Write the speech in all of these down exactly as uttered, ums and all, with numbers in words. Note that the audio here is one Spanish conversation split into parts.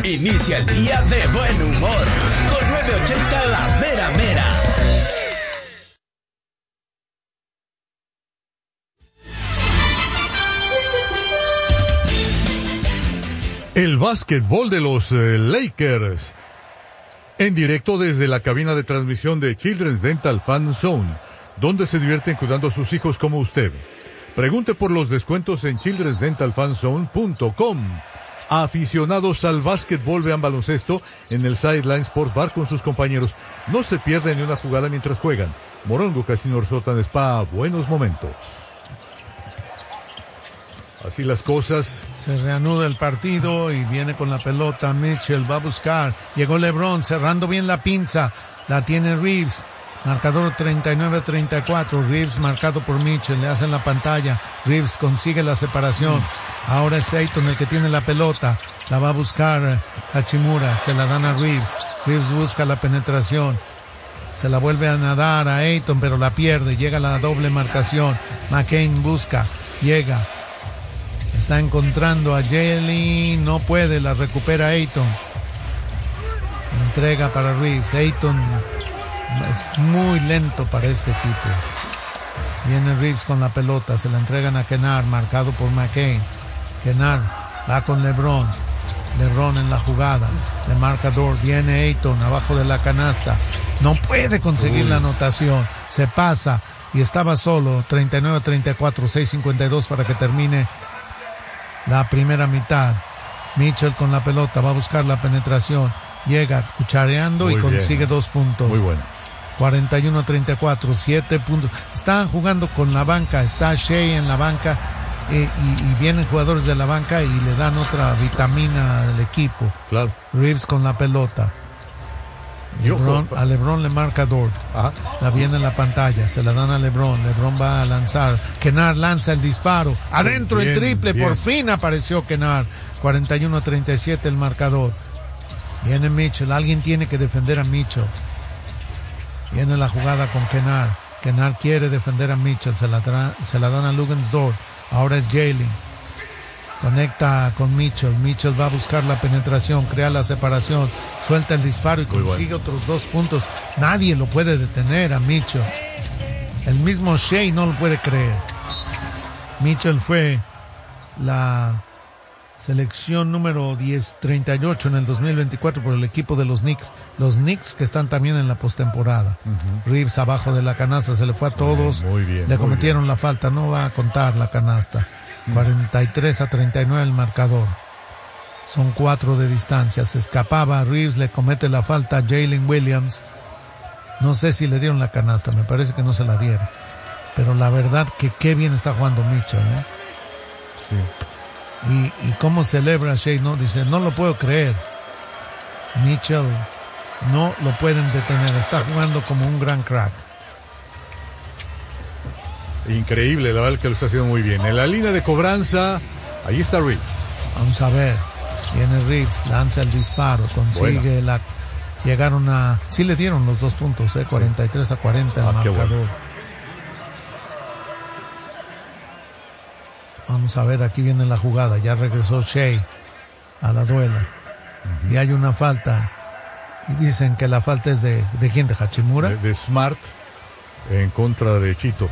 Inicia el día de buen humor con nueve ochenta La Mera Mera. El básquetbol de los eh, Lakers. En directo desde la cabina de transmisión de Children's Dental Fan Zone, donde se divierten cuidando a sus hijos como usted. Pregunte por los descuentos en childrens dental fan zone punto com. Aficionados al básquetbol, vean baloncesto en el Sideline Sports Bar con sus compañeros. No se pierden ni una jugada mientras juegan. Morongo Casino Resort and Spa, buenos momentos. Así las cosas. Se reanuda el partido y viene con la pelota. Mitchell va a buscar. Llegó LeBron cerrando bien la pinza. La tiene Reeves. Marcador treinta y nueve a treinta y cuatro. Reeves marcado por Mitchell. Le hacen la pantalla. Reeves consigue la separación. Ahora es Ayton el que tiene la pelota. La va a buscar Hachimura. Se la dan a Reeves. Reeves busca la penetración. Se la vuelve a nadar a Ayton, pero la pierde. Llega la doble marcación. McCain busca. Llega. Está encontrando a Jalen, no puede, la recupera Ayton. Entrega para Reeves. Ayton es muy lento para este equipo. Viene Reeves con la pelota, se la entregan a Kennard, marcado por McCain. Kennard va con LeBron. LeBron en la jugada, le marca Dort. Viene Ayton abajo de la canasta. No puede conseguir Uy. la anotación. Se pasa y estaba solo. treinta y nueve a treinta y cuatro, seis cincuenta y dos para que termine la primera mitad. Mitchell con la pelota, va a buscar la penetración. Llega cuchareando Muy y consigue bien. dos puntos. Muy bueno. cuarenta y uno a treinta y cuatro, siete puntos. Están jugando con la banca, está Shea en la banca eh, y, y vienen jugadores de la banca y le dan otra vitamina al equipo. Claro. Reeves con la pelota. LeBron, a LeBron le marca Dort. Ajá. La viene en la pantalla, se la dan a LeBron. LeBron va a lanzar. Kennard lanza el disparo. Adentro bien, el triple, bien. Por fin apareció Kennard. cuarenta y uno a treinta y siete el marcador. Viene Mitchell, alguien tiene que defender a Mitchell. Viene la jugada con Kennard. Kennard quiere defender a Mitchell, se la, tra- se la dan a Luguentz-Dort. Ahora es Jalen. Conecta con Mitchell. Mitchell va a buscar la penetración, crea la separación, suelta el disparo y consigue bueno. otros dos puntos. Nadie lo puede detener a Mitchell. El mismo Shea no lo puede creer. Mitchell fue la selección número diez, treinta y ocho en el dos mil veinticuatro por el equipo de los Knicks. Los Knicks que están también en la postemporada. Uh-huh. Reeves abajo de la canasta, se le fue a todos. Muy bien, muy bien, le cometieron bien. la falta, no va a contar la canasta. cuarenta y tres a treinta y nueve el marcador. Son cuatro de distancia. Se escapaba Reeves, le comete la falta a Jalen Williams. No sé si le dieron la canasta, me parece que no se la dieron. Pero la verdad que qué bien está jugando Mitchell, ¿eh? Sí. Y, y cómo celebra Shea, ¿no? Dice, no lo puedo creer. Mitchell no lo pueden detener. Está jugando como un gran crack. Increíble, la verdad que lo está haciendo muy bien. En la línea de cobranza, ahí está Reeves. Vamos a ver. Viene Reeves, lanza el disparo, consigue bueno. la... Llegaron a... Sí le dieron los dos puntos, ¿eh? cuarenta y tres a cuarenta el ah, marcador. Bueno. Vamos a ver, aquí viene la jugada. Ya regresó Shea a la duela. Uh-huh. Y hay una falta. Y dicen que la falta es de... ¿De quién? ¿De Hachimura? De, de Smart en contra de Chito.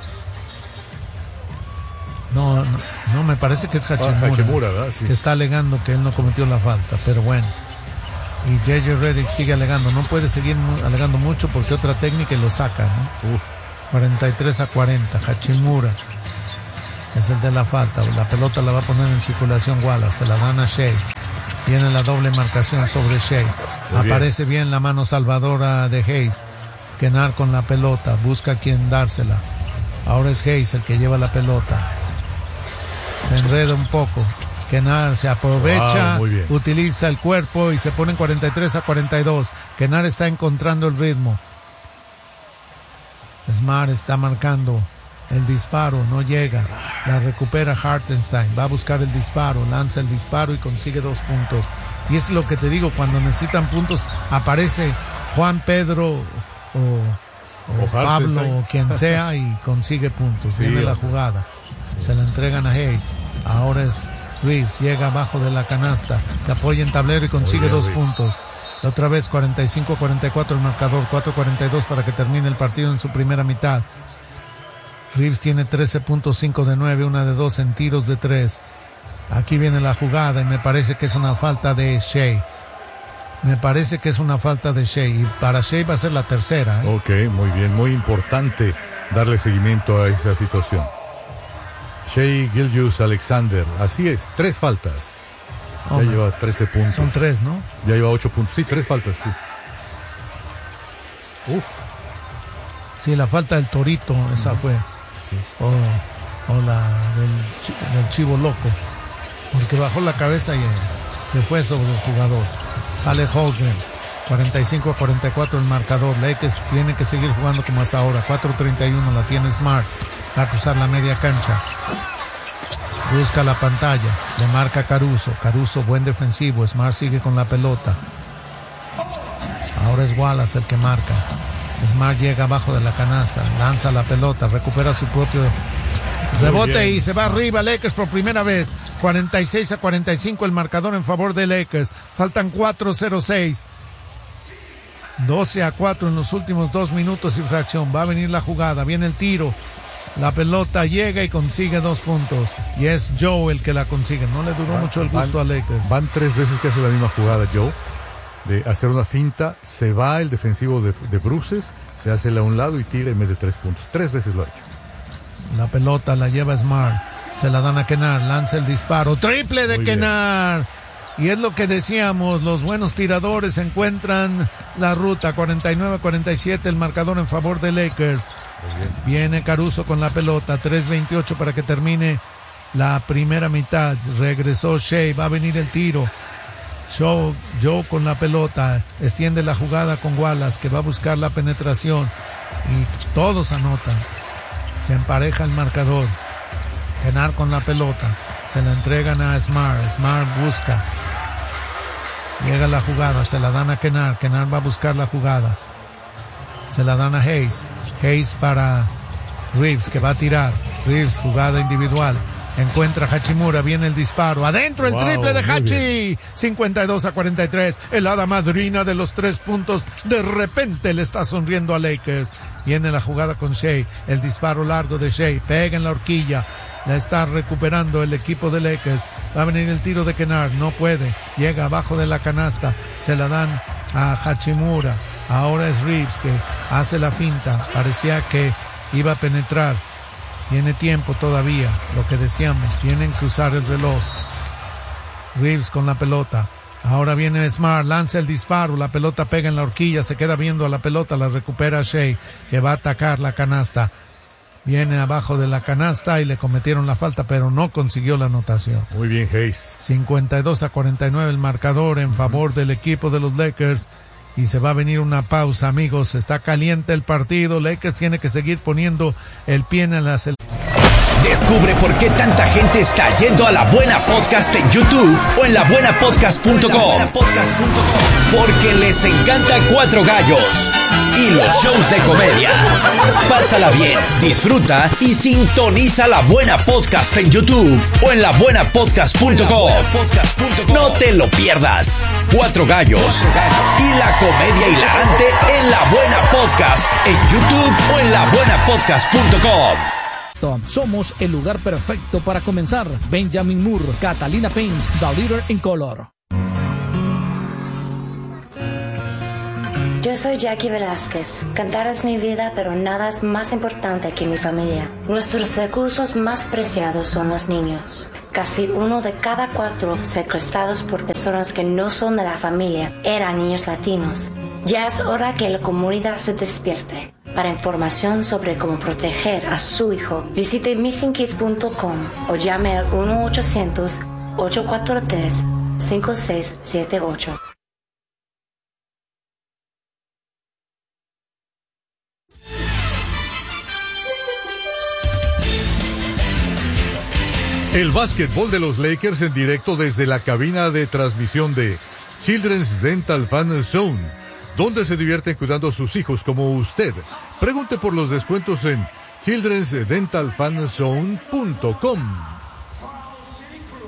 No, no, no, me parece que es Hachimura, ah, Hachimura ¿verdad? Sí. Que está alegando que él no cometió la falta, pero bueno. Y J J Redick sigue alegando, no puede seguir mu- alegando mucho porque otra técnica lo saca, ¿no? Uf. cuarenta y tres a cuarenta, Hachimura es el de la falta, la pelota la va a poner en circulación Wallace, se la dan a Shea. Viene la doble marcación sobre Shea. Muy Aparece bien. bien la mano salvadora de Hayes. Kennard con la pelota, busca a quien dársela. Ahora es Hayes el que lleva la pelota. Se enreda un poco. Kennard se aprovecha, wow, utiliza el cuerpo y se ponen cuarenta y tres a cuarenta y dos. Kennard está encontrando el ritmo. Smart está marcando el disparo, no llega. La recupera Hartenstein. Va a buscar el disparo, lanza el disparo y consigue dos puntos. Y es lo que te digo, cuando necesitan puntos, aparece Juan Pedro o, o, o Pablo o quien sea y consigue puntos. Sí, Viene la jugada. Se la entregan a Hayes. Ahora es Reeves llega abajo de la canasta, se apoya en tablero y consigue dos puntos. Otra vez cuarenta y cinco a cuarenta y cuatro el marcador, cuatro cuarenta y dos para que termine el partido en su primera mitad. Reeves tiene trece punto cinco de nueve, una de dos en tiros de tres. Aquí viene la jugada y me parece que es una falta de Shea. Me parece que es una falta de Shea y para Shea va a ser la tercera. ¿eh? Ok, muy bien, muy importante darle seguimiento a esa situación. Shea Gilgeous-Alexander, así es, tres faltas. Ya Hombre, lleva trece puntos. Son tres, ¿no? Ya lleva ocho puntos. Sí, tres faltas, sí. Uf. Sí, la falta del Torito, esa uh-huh. fue. Sí. O, o la del, del Chivo Loco. Porque bajó la cabeza y eh, se fue sobre el jugador. Sale Holmgren. cuarenta y cinco a cuarenta y cuatro el marcador. Lakers tiene que seguir jugando como hasta ahora. cuatro treinta y uno la tiene Smart. Va a cruzar la media cancha. Busca la pantalla, le marca Caruso. Caruso, buen defensivo. Smart sigue con la pelota. Ahora es Wallace el que marca. Smart llega abajo de la canasta, lanza la pelota, recupera su propio rebote y se va arriba Lakers por primera vez. cuarenta y seis a cuarenta y cinco el marcador en favor de Lakers. Faltan cuatro cero seis. doce a cuatro en los últimos dos minutos y fracción. Va a venir la jugada, viene el tiro. La pelota llega y consigue dos puntos. Y es Joe el que la consigue. No le duró van, mucho el gusto van, a Lakers. Van tres veces que hace la misma jugada Joe. De hacer una finta, se va el defensivo de, de Bruces, se hace a un lado y tira y mete tres puntos. Tres veces lo ha hecho. La pelota la lleva Smart. Se la dan a Kennard. Lanza el disparo. Triple de Kennard. Y es lo que decíamos, los buenos tiradores encuentran la ruta. cuarenta y nueve a cuarenta y siete el marcador en favor de Lakers. Viene Caruso con la pelota, tres veintiocho para que termine la primera mitad. Regresó Shea, va a venir el tiro. Joe, Joe con la pelota, extiende la jugada con Wallace que va a buscar la penetración y todos anotan. Se empareja el marcador. Kennard con la pelota, se la entregan a Smart. Smart busca. Llega la jugada, se la dan a Kennard. Kennard va a buscar la jugada. Se la dan a Hayes. Hayes para Reeves que va a tirar. Reeves, jugada individual. Encuentra a Hachimura, viene el disparo. Adentro el wow, triple de Hachi. cincuenta y dos a cuarenta y tres. El hada madrina de los tres puntos. De repente le está sonriendo a Lakers. Viene la jugada con Shea. El disparo largo de Shea. Pega en la horquilla. La está recuperando el equipo de Lakers. Va a venir el tiro de Kennard. No puede. Llega abajo de la canasta. Se la dan a Hachimura. Ahora es Reeves que hace la finta. Parecía que iba a penetrar. Tiene tiempo todavía. Lo que decíamos, tienen que usar el reloj. Reeves con la pelota. Ahora viene Smart, lanza el disparo. La pelota pega en la horquilla. Se queda viendo a la pelota. La recupera Shea, que va a atacar la canasta. Viene abajo de la canasta y le cometieron la falta, pero no consiguió la anotación. Muy bien, Hayes. cincuenta y dos a cuarenta y nueve el marcador en favor del equipo de los Lakers. Y se va a venir una pausa, amigos. Está caliente el partido. Lakers tiene que seguir poniendo el pie en el acelerador. Descubre por qué tanta gente está yendo a La Buena Podcast en YouTube o en la buena podcast punto com. Porque les encanta Cuatro Gallos y los shows de comedia. Pásala bien, disfruta y sintoniza La Buena Podcast en YouTube o en la buena podcast punto com. No te lo pierdas. Cuatro Gallos y la comedia hilarante en La Buena Podcast en YouTube o en la buena podcast punto com. Somos el lugar perfecto para comenzar. Benjamin Moore, Catalina Paints, The Leader in Color. Yo soy Jackie Velázquez. Cantar es mi vida, pero nada es más importante que mi familia. Nuestros recursos más preciados son los niños. Casi uno de cada cuatro secuestrados por personas que no son de la familia eran niños latinos. Ya es hora que la comunidad se despierte. Para información sobre cómo proteger a su hijo, visite missing kids punto com o llame al uno ochocientos, ocho cuatro tres, cinco seis siete ocho. El básquetbol de los Lakers en directo desde la cabina de transmisión de Children's Dental Fan Zone, donde se divierten cuidando a sus hijos como usted. Pregunte por los descuentos en childrens dental fan zone punto com.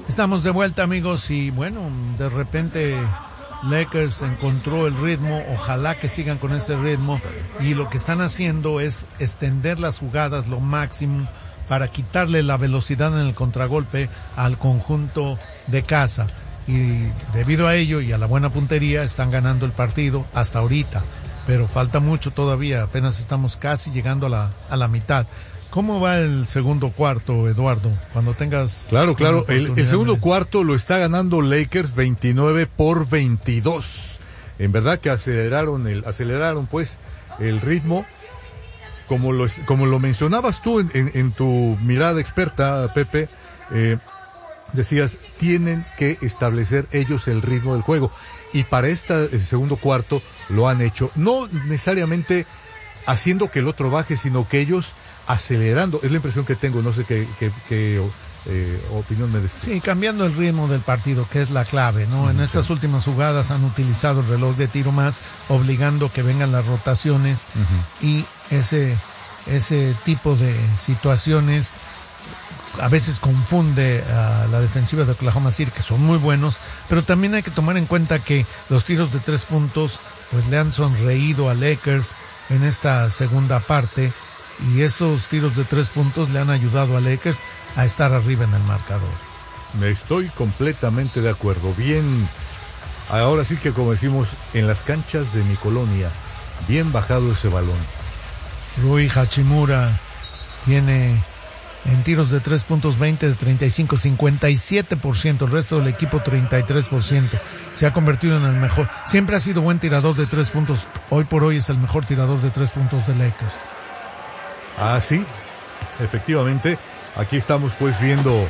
Estamos de vuelta, amigos, y bueno, de repente Lakers encontró el ritmo. Ojalá que sigan con ese ritmo, y lo que están haciendo es extender las jugadas lo máximo para quitarle la velocidad en el contragolpe al conjunto de casa, y debido a ello y a la buena puntería están ganando el partido hasta ahorita, pero falta mucho todavía, apenas estamos casi llegando a la, a la mitad. ¿Cómo va el segundo cuarto, Eduardo? Cuando tengas... Claro, claro, el, el segundo cuarto lo está ganando Lakers veintinueve por veintidós. En verdad que aceleraron, el, aceleraron pues el ritmo, como lo, como lo mencionabas tú en, en, en tu mirada experta, Pepe, eh, decías, tienen que establecer ellos el ritmo del juego, y para este segundo cuarto lo han hecho, no necesariamente haciendo que el otro baje, sino que ellos acelerando, es la impresión que tengo, no sé qué, qué, qué eh, opinión me des. Sí, cambiando el ritmo del partido, que es la clave, ¿no? En sí. Estas últimas jugadas han utilizado el reloj de tiro más, obligando que vengan las rotaciones, uh-huh. y ese, ese tipo de situaciones a veces confunde a la defensiva de Oklahoma City, que son muy buenos, pero también hay que tomar en cuenta que los tiros de tres puntos pues le han sonreído a Lakers en esta segunda parte, y esos tiros de tres puntos le han ayudado a Lakers a estar arriba en el marcador. Me estoy completamente de acuerdo. Bien, ahora sí que, como decimos, en las canchas de mi colonia, bien bajado ese balón. Rui Hachimura tiene en tiros de tres puntos veinte de treinta y cinco, cincuenta y siete por ciento, el resto del equipo treinta y tres por ciento. Se ha convertido en el mejor, siempre ha sido buen tirador de tres puntos, hoy por hoy es el mejor tirador de tres puntos de Lakers. Ah, sí, efectivamente, aquí estamos pues viendo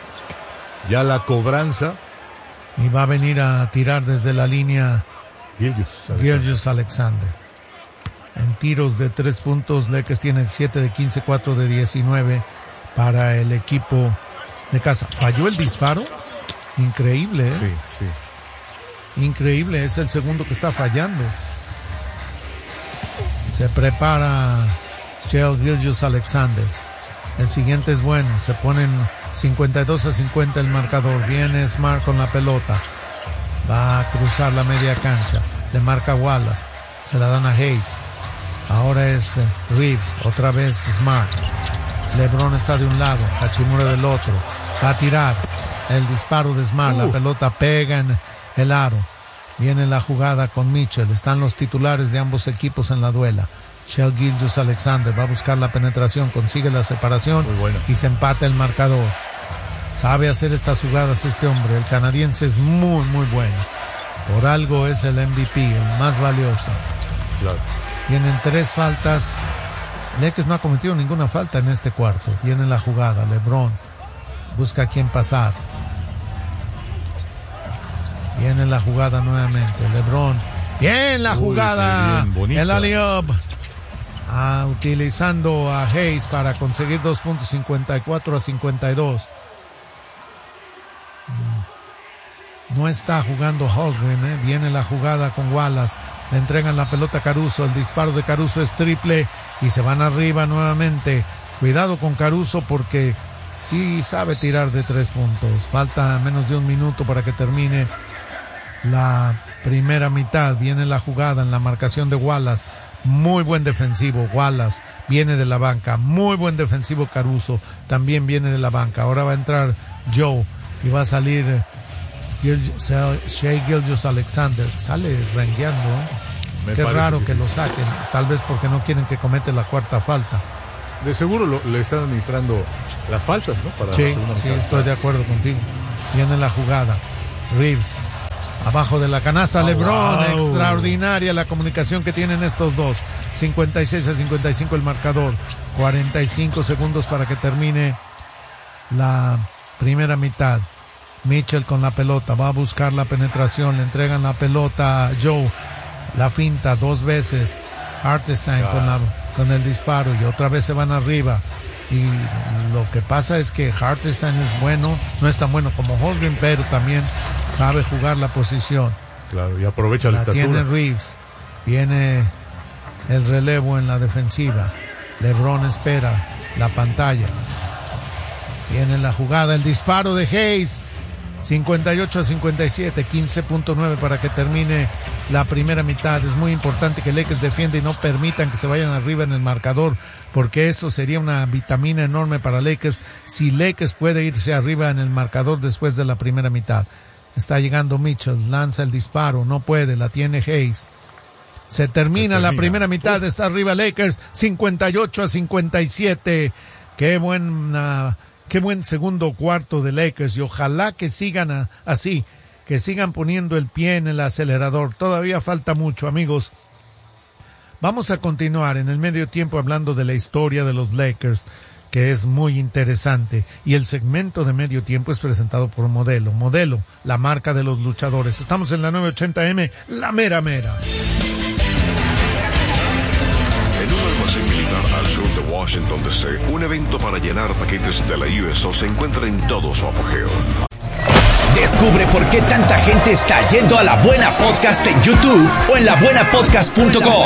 ya la cobranza. Y va a venir a tirar desde la línea Gilgeous Alexander. En tiros de tres puntos, Lakers tiene siete de quince, cuatro de diecinueve para el equipo de casa. ¿Falló el disparo? Increíble, ¿eh? Sí, sí. Increíble, es el segundo que está fallando. Se prepara Shai Gilgeous Alexander. El siguiente es bueno, se ponen cincuenta y dos a cincuenta el marcador. Viene Smart con la pelota, va a cruzar la media cancha, le marca Wallace, se la dan a Hayes. Ahora es Reeves, otra vez Smart. LeBron está de un lado, Hachimura del otro, va a tirar el disparo de Smart, uh. la pelota pega en el aro. Viene la jugada con Mitchell, están los titulares de ambos equipos en la duela. Shai Gilgeous Alexander va a buscar la penetración, consigue la separación y se empata el marcador. Sabe hacer estas jugadas este hombre, el canadiense es muy muy bueno. Por algo es el M V P, el más valioso. Claro. Vienen tres faltas. Lakers no ha cometido ninguna falta en este cuarto. Viene la jugada, LeBron busca a quién pasar. Viene la jugada nuevamente, LeBron. Bien la jugada, bien, el alley-oop. Ah, utilizando a Hayes para conseguir dos puntos, cincuenta y cuatro a cincuenta y dos. No está jugando Holmgren, ¿eh? Viene la jugada con Wallace, le entregan la pelota a Caruso, el disparo de Caruso es triple y se van arriba nuevamente. Cuidado con Caruso porque sí sabe tirar de tres puntos. Falta menos de un minuto para que termine la primera mitad. Viene la jugada en la marcación de Wallace. Muy buen defensivo Wallace, viene de la banca. Muy buen defensivo Caruso, también viene de la banca. Ahora va a entrar Joe y va a salir Shai Gilgeous Alexander. Sale rengueando, ¿eh? Qué raro que, que lo saquen, tal vez porque no quieren que comete la cuarta falta. De seguro lo, le están administrando las faltas, ¿no? Para sí, sí, estoy de acuerdo contigo. Viene la jugada, Reeves abajo de la canasta, oh, LeBron, wow. Extraordinaria la comunicación que tienen estos dos. cincuenta y seis a cincuenta y cinco el marcador, cuarenta y cinco segundos para que termine la primera mitad. Mitchell con la pelota, va a buscar la penetración, le entregan la pelota a Joe, la finta dos veces, Hartenstein con, la, con el disparo y otra vez se van arriba. Y lo que pasa es que Hartenstein es bueno, no es tan bueno como Holmgren, pero también sabe jugar la posición. Claro, y aprovecha la, la estatura. Tiene Reeves, viene el relevo en la defensiva. LeBron espera la pantalla. Viene la jugada, el disparo de Hayes, cincuenta y ocho a cincuenta y siete, quince punto nueve para que termine la primera mitad. Es muy importante que Lakers defienda y no permitan que se vayan arriba en el marcador, porque eso sería una vitamina enorme para Lakers si Lakers puede irse arriba en el marcador después de la primera mitad. Está llegando Mitchell, lanza el disparo, no puede, la tiene Hayes. Se termina, se termina. la primera mitad, está arriba Lakers, cincuenta y ocho a cincuenta y siete. Qué buena, qué buen segundo cuarto de Lakers, y ojalá que sigan a, así, que sigan poniendo el pie en el acelerador. Todavía falta mucho, amigos. Vamos a continuar en el medio tiempo hablando de la historia de los Lakers, que es muy interesante. Y el segmento de medio tiempo es presentado por Modelo. Modelo, la marca de los luchadores. Estamos en la nueve ochenta eme, la mera mera. En un almacén militar al sur de Washington, D C, un evento para llenar paquetes de la U S O se encuentra en todo su apogeo. Descubre por qué tanta gente está yendo a La Buena Podcast en YouTube o en la buena podcast punto com.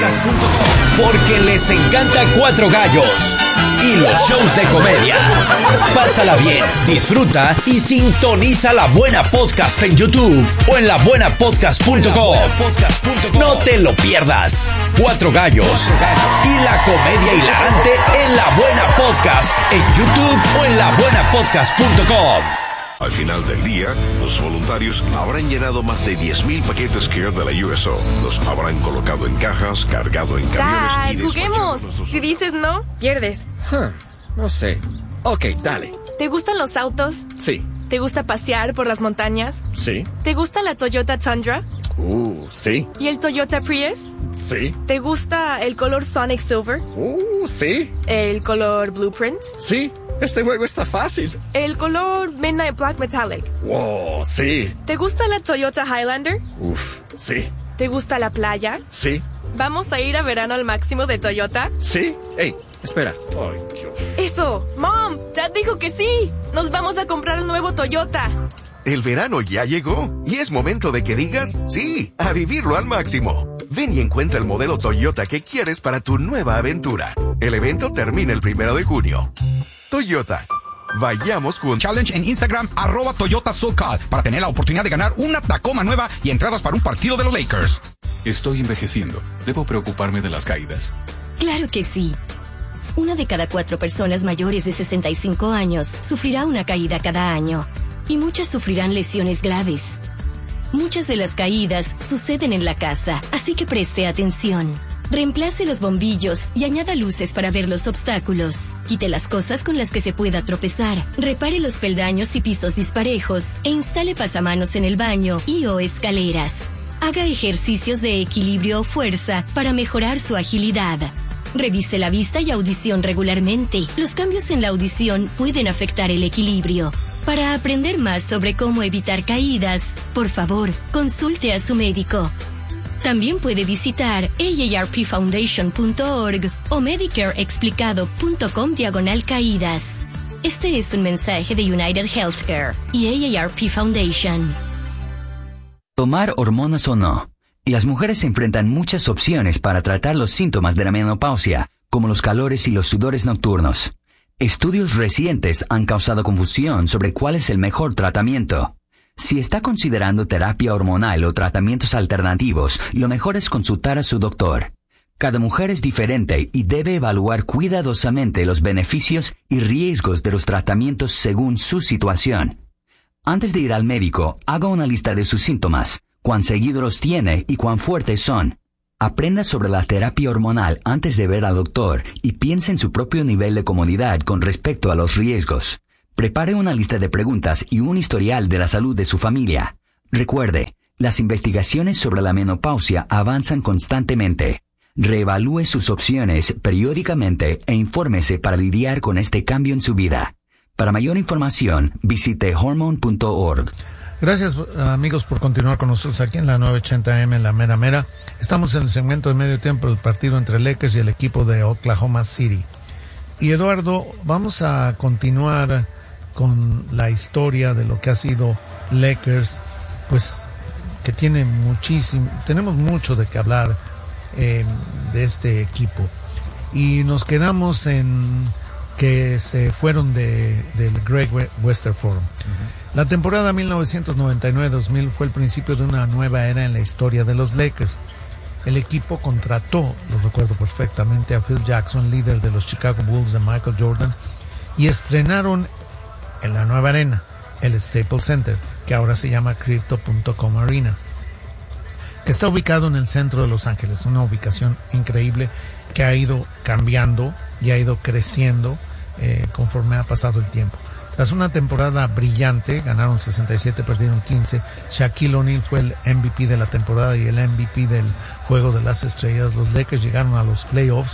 Porque les encanta Cuatro Gallos y los shows de comedia. Pásala bien, disfruta y sintoniza La Buena Podcast en YouTube o en la buena podcast punto com. No te lo pierdas. Cuatro Gallos y la comedia hilarante en La Buena Podcast en YouTube o en la buena podcast punto com. Al final del día, los voluntarios habrán llenado más de diez mil paquetes Care de la U S O. Los habrán colocado en cajas, cargado en camiones Dad, y juguemos. Si dices no, pierdes. Huh, no sé. Ok, dale. ¿Te gustan los autos? Sí. ¿Te gusta pasear por las montañas? Sí. ¿Te gusta la Toyota Tundra? Uh, sí. ¿Y el Toyota Prius? Sí. ¿Te gusta el color Sonic Silver? Uh, sí. ¿El color Blueprint? Sí. Este juego está fácil. ¿El color Midnight Black Metallic? Wow, sí. ¿Te gusta la Toyota Highlander? Uf, sí. ¿Te gusta la playa? Sí. ¿Vamos a ir a verano al máximo de Toyota? Sí. Ey, espera. Ay, Dios. Eso. Mom, Dad dijo que sí. Nos vamos a comprar el nuevo Toyota. El verano ya llegó y es momento de que digas sí, a vivirlo al máximo. Ven y encuentra el modelo Toyota que quieres para tu nueva aventura. El evento termina el primero de junio. Toyota. Vayamos juntos. Challenge en Instagram, arroba Toyota SoCal, para tener la oportunidad de ganar una Tacoma nueva y entradas para un partido de los Lakers. Estoy envejeciendo. ¿Debo preocuparme de las caídas? Claro que sí. Una de cada cuatro personas mayores de sesenta y cinco años sufrirá una caída cada año. Y muchas sufrirán lesiones graves. Muchas de las caídas suceden en la casa, así que preste atención. Reemplace los bombillos y añada luces para ver los obstáculos. Quite las cosas con las que se pueda tropezar. Repare los peldaños y pisos disparejos e instale pasamanos en el baño y o escaleras. Haga ejercicios de equilibrio o fuerza para mejorar su agilidad. Revise la vista y audición regularmente. Los cambios en la audición pueden afectar el equilibrio. Para aprender más sobre cómo evitar caídas, por favor, consulte a su médico. También puede visitar A A R P foundation punto org o medicareexplicado punto com diagonal caídas. Este es un mensaje de United Healthcare y A A R P Foundation. Tomar hormonas o no. Y las mujeres se enfrentan muchas opciones para tratar los síntomas de la menopausia, como los calores y los sudores nocturnos. Estudios recientes han causado confusión sobre cuál es el mejor tratamiento. Si está considerando terapia hormonal o tratamientos alternativos, lo mejor es consultar a su doctor. Cada mujer es diferente y debe evaluar cuidadosamente los beneficios y riesgos de los tratamientos según su situación. Antes de ir al médico, haga una lista de sus síntomas, cuán seguido los tiene y cuán fuertes son. Aprenda sobre la terapia hormonal antes de ver al doctor y piense en su propio nivel de comodidad con respecto a los riesgos. Prepare una lista de preguntas y un historial de la salud de su familia. Recuerde, las investigaciones sobre la menopausia avanzan constantemente. Reevalúe sus opciones periódicamente e infórmese para lidiar con este cambio en su vida. Para mayor información, visite hormone punto org. Gracias, amigos, por continuar con nosotros aquí en la nueve ochenta eme, la mera mera. Estamos en el segmento de medio tiempo del partido entre Lakers y el equipo de Oklahoma City. Y Eduardo, vamos a continuar con la historia de lo que ha sido Lakers, pues que tiene muchísimo, tenemos mucho de qué hablar eh, de este equipo. Y nos quedamos en que se fueron de, del Great Western Forum. Uh-huh. La temporada mil novecientos noventa y nueve dos mil fue el principio de una nueva era en la historia de los Lakers. El equipo contrató, lo recuerdo perfectamente, a Phil Jackson, líder de los Chicago Bulls de Michael Jordan, y estrenaron en la nueva arena, el Staples Center, que ahora se llama Crypto punto com Arena, que está ubicado en el centro de Los Ángeles, una ubicación increíble que ha ido cambiando y ha ido creciendo eh, conforme ha pasado el tiempo. Tras una temporada brillante, ganaron sesenta y siete, perdieron quince. Shaquille O'Neal fue el M V P de la temporada y el M V P del Juego de las Estrellas. Los Lakers llegaron a los playoffs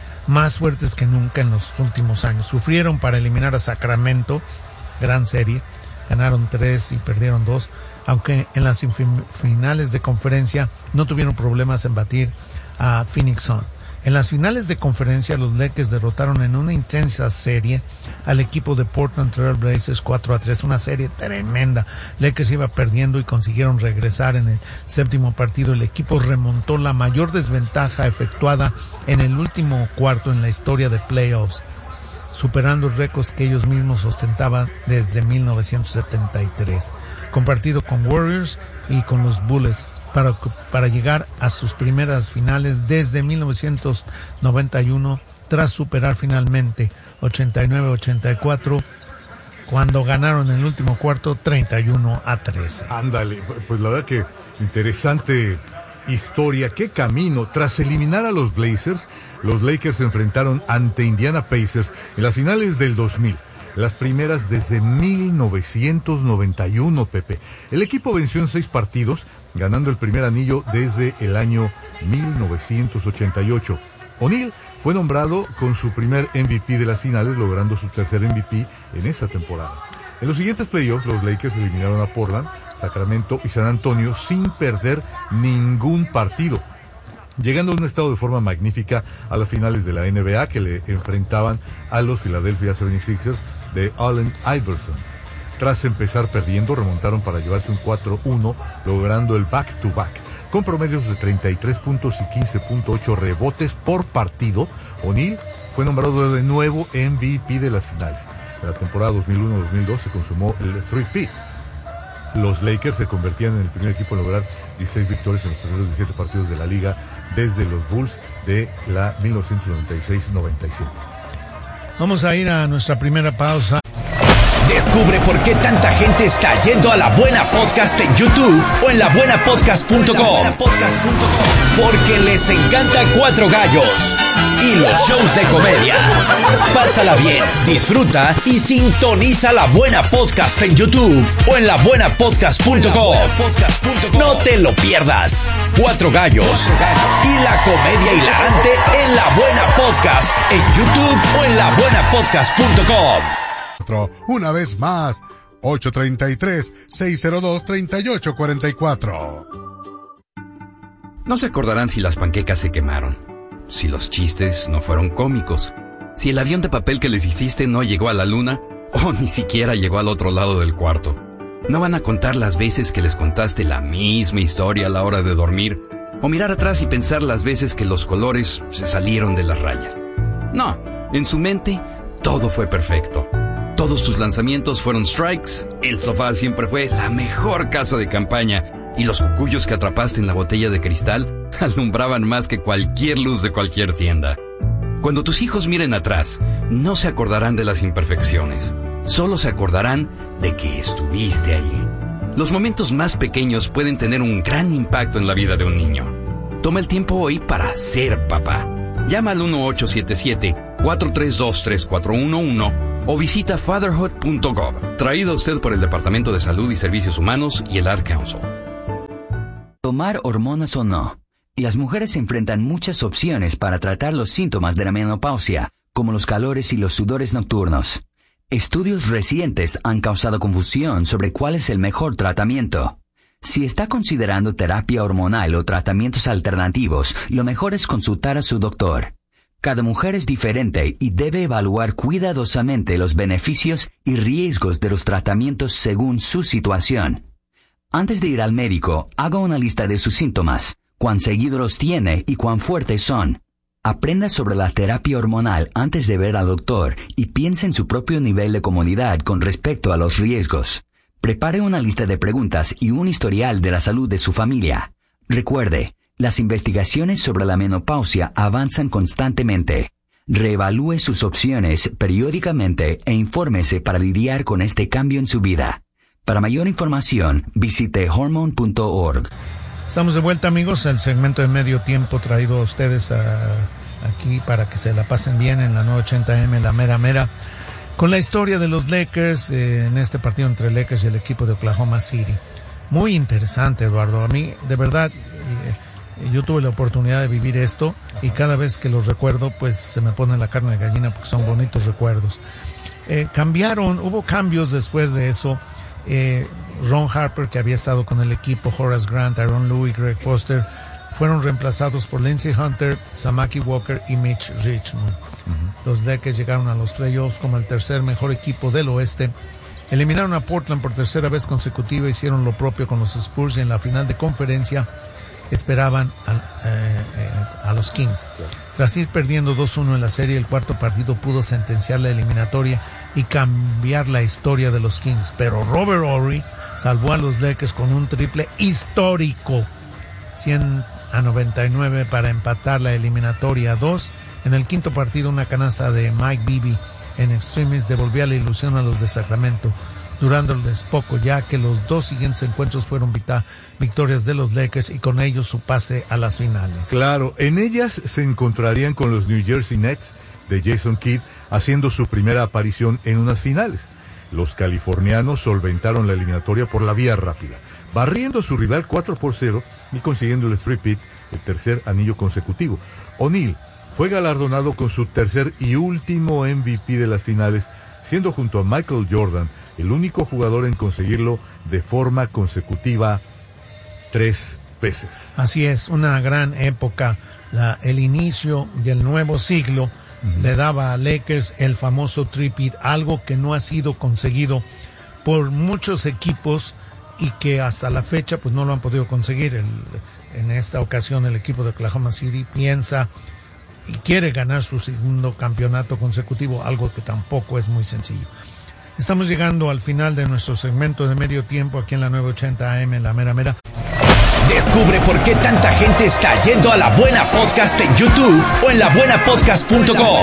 más fuertes que nunca en los últimos años. Sufrieron para eliminar a Sacramento, gran serie, ganaron tres y perdieron dos, aunque en las finales de conferencia no tuvieron problemas en batir a Phoenix Suns. En las finales de conferencia, los Lakers derrotaron en una intensa serie al equipo de Portland Trail Blazers cuatro a tres, una serie tremenda. Lakers iba perdiendo y consiguieron regresar en el séptimo partido. El equipo remontó la mayor desventaja efectuada en el último cuarto en la historia de playoffs, superando récords que ellos mismos ostentaban desde mil novecientos setenta y tres, compartido con Warriors y con los Bullets, para, para llegar a sus primeras finales desde mil novecientos noventa y uno, tras superar finalmente ochenta y nueve ochenta y cuatro, cuando ganaron en el último cuarto treinta y uno a trece. Ándale, pues la verdad que interesante historia, qué camino. Tras eliminar a los Blazers, los Lakers se enfrentaron ante Indiana Pacers en las finales del dos mil. Las primeras desde mil novecientos noventa y uno, Pepe. El equipo venció en seis partidos, ganando el primer anillo desde el año mil novecientos ochenta y ocho. O'Neal fue nombrado con su primer M V P de las finales, logrando su tercer M V P en esa temporada. En los siguientes playoffs, los Lakers eliminaron a Portland, Sacramento y San Antonio sin perder ningún partido, llegando a un estado de forma magnífica a las finales de la N B A, que le enfrentaban a los Philadelphia setenta y seis ers de Allen Iverson. Tras empezar perdiendo, remontaron para llevarse un cuatro uno, logrando el back-to-back. Con promedios de treinta y tres puntos y quince punto ocho rebotes por partido, O'Neal fue nombrado de nuevo M V P de las finales. En la temporada dos mil uno dos mil dos se consumó el three-peat. Los Lakers se convertían en el primer equipo en lograr dieciséis victorias en los primeros diecisiete partidos de la liga desde los Bulls de la mil novecientos noventa y seis noventa y siete. Vamos a ir a nuestra primera pausa. Descubre por qué tanta gente está yendo a La Buena Podcast en YouTube o en la buena podcast punto com. Porque les encanta Cuatro Gallos y los shows de comedia. Pásala bien, disfruta y sintoniza La Buena Podcast en YouTube o en la buena podcast punto com. No te lo pierdas. Cuatro Gallos y la comedia hilarante en La Buena Podcast en YouTube o en la buena podcast punto com. Una vez más, ocho tres tres, seis cero dos, tres ocho cuatro cuatro. No se acordarán si las panquecas se quemaron, si los chistes no fueron cómicos, si el avión de papel que les hiciste no llegó a la luna o ni siquiera llegó al otro lado del cuarto. No van a contar las veces que les contaste la misma historia a la hora de dormir o mirar atrás y pensar las veces que los colores se salieron de las rayas. No, en su mente todo fue perfecto. Todos tus lanzamientos fueron strikes, el sofá siempre fue la mejor casa de campaña y los cucuyos que atrapaste en la botella de cristal alumbraban más que cualquier luz de cualquier tienda. Cuando tus hijos miren atrás, no se acordarán de las imperfecciones, solo se acordarán de que estuviste allí. Los momentos más pequeños pueden tener un gran impacto en la vida de un niño. Toma el tiempo hoy para ser papá. Llama al uno ocho siete siete, cuatro tres dos, tres cuatro uno uno o visita fatherhood punto gov. Traído a usted por el Departamento de Salud y Servicios Humanos y el Ad Council. Tomar hormonas o no. Las mujeres enfrentan muchas opciones para tratar los síntomas de la menopausia, como los calores y los sudores nocturnos. Estudios recientes han causado confusión sobre cuál es el mejor tratamiento. Si está considerando terapia hormonal o tratamientos alternativos, lo mejor es consultar a su doctor. Cada mujer es diferente y debe evaluar cuidadosamente los beneficios y riesgos de los tratamientos según su situación. Antes de ir al médico, haga una lista de sus síntomas, cuán seguido los tiene y cuán fuertes son. Aprenda sobre la terapia hormonal antes de ver al doctor y piense en su propio nivel de comodidad con respecto a los riesgos. Prepare una lista de preguntas y un historial de la salud de su familia. Recuerde, las investigaciones sobre la menopausia avanzan constantemente. Reevalúe sus opciones periódicamente e infórmese para lidiar con este cambio en su vida. Para mayor información, visite hormone punto org. Estamos de vuelta, amigos, al segmento de medio tiempo traído a ustedes a, aquí para que se la pasen bien en la nueve ochenta eme, la mera mera, con la historia de los Lakers eh, en este partido entre Lakers y el equipo de Oklahoma City. Muy interesante, Eduardo. A mí, de verdad, eh, yo tuve la oportunidad de vivir esto y cada vez que los recuerdo, pues se me pone la carne de gallina porque son bonitos recuerdos. Eh, cambiaron, hubo cambios después de eso. Eh, Ron Harper, que había estado con el equipo, Horace Grant, Aaron Louis, Greg Foster, fueron reemplazados por Lindsey Hunter, Samaki Walker y Mitch Richmond. Uh-huh. Los Lakers llegaron a los playoffs como el tercer mejor equipo del oeste. Eliminaron a Portland por tercera vez consecutiva, hicieron lo propio con los Spurs y en la final de conferencia esperaban a, eh, eh, a los Kings. Tras ir perdiendo dos uno en la serie, el cuarto partido pudo sentenciar la eliminatoria y cambiar la historia de los Kings. Pero Robert Horry salvó a los Lakers con un triple histórico, cien a noventa y nueve para empatar la eliminatoria a dos. En el quinto partido, una canasta de Mike Bibby en extremis devolvía la ilusión a los de Sacramento, durándoles poco, ya que los dos siguientes encuentros fueron vita- victorias de los Lakers y con ellos su pase a las finales. Claro, en ellas se encontrarían con los New Jersey Nets de Jason Kidd haciendo su primera aparición en unas finales. Los californianos solventaron la eliminatoria por la vía rápida, barriendo a su rival cuatro por cero y consiguiendo el three-peat, el tercer anillo consecutivo. O'Neal fue galardonado con su tercer y último M V P de las finales, siendo junto a Michael Jordan el único jugador en conseguirlo de forma consecutiva tres veces. Así es, una gran época, la, el inicio del nuevo siglo. Uh-huh. Le daba a Lakers el famoso three-peat, algo que no ha sido conseguido por muchos equipos y que hasta la fecha pues no lo han podido conseguir. El, en esta ocasión el equipo de Oklahoma City piensa y quiere ganar su segundo campeonato consecutivo, algo que tampoco es muy sencillo. Estamos llegando al final de nuestro segmento de medio tiempo aquí en la nueve ochenta A M, la mera mera. Descubre por qué tanta gente está yendo a La Buena Podcast en YouTube o en la buena podcast punto com.